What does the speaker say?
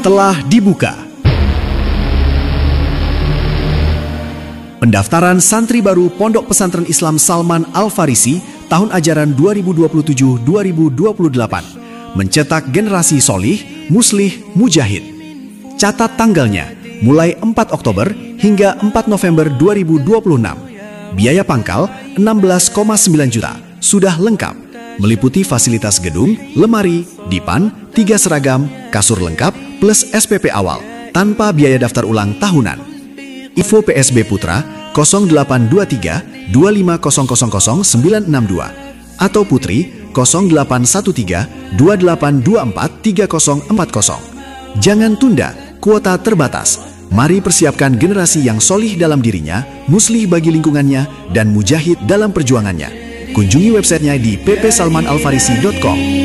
telah dibuka. Pendaftaran santri baru Pondok Pesantren Islam Salman Al-Farisi tahun ajaran 2027-2028 mencetak generasi solih, muslih, mujahid. Catat tanggalnya mulai 4 Oktober hingga 4 November 2026. Biaya pangkal 16,9 juta sudah lengkap, meliputi fasilitas gedung, lemari, dipan, 3 seragam, kasur lengkap plus SPP awal tanpa biaya daftar ulang tahunan. Info PSB Putra 0823 25000962 atau Putri 0813 2824 3040. Jangan tunda, kuota terbatas. Mari persiapkan generasi yang solih dalam dirinya, muslih bagi lingkungannya, dan mujahid dalam perjuangannya. Kunjungi websitenya di ppsalmanalfarisi.com.